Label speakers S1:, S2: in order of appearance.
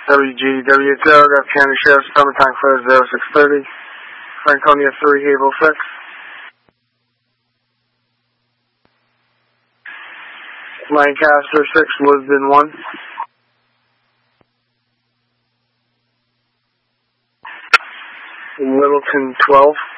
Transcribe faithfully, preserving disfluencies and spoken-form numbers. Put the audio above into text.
S1: W G W Telegraph County Sheriff's Department, time clear zero six thirty. Franconia three, Havel six. Lancaster six, Lisbon one. Littleton twelve.